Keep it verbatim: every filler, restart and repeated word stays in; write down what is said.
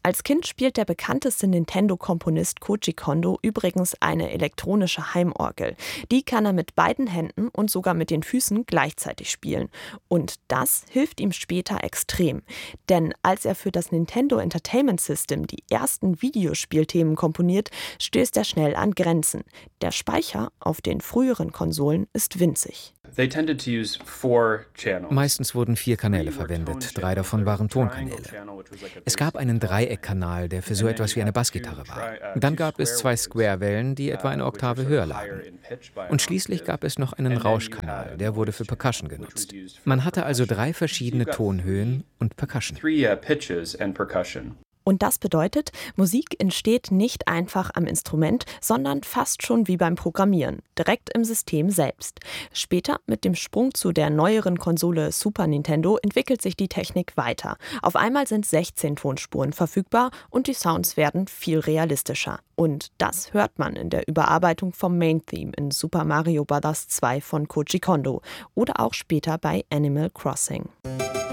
Als Kind spielt der bekannteste Nintendo-Komponist Koji Kondo übrigens eine elektronische Heimorgel. Die kann er mit beiden Händen und sogar mit den Füßen gleichzeitig spielen. Und das hilft ihm später extrem. Denn als er für das Nintendo Entertainment System die ersten Videospielthemen komponiert, stößt er schnell an Grenzen. Der Speicher auf den früheren Konsolen ist winzig. Meistens wurden vier Kanäle verwendet, drei davon waren Tonkanäle. Es gab einen Dreieckkanal, der für so etwas wie eine Bassgitarre war. Dann gab es zwei Square-Wellen, die etwa eine Oktave höher lagen. Und schließlich gab es noch einen Rauschkanal, der wurde für Percussion genutzt. Man hatte also drei verschiedene Tonhöhen und Percussion. Und das bedeutet, Musik entsteht nicht einfach am Instrument, sondern fast schon wie beim Programmieren, direkt im System selbst. Später, mit dem Sprung zu der neueren Konsole Super Nintendo, entwickelt sich die Technik weiter. Auf einmal sind sechzehn Tonspuren verfügbar und die Sounds werden viel realistischer. Und das hört man in der Überarbeitung vom Main-Theme in Super Mario Bros. zwei von Koji Kondo oder auch später bei Animal Crossing.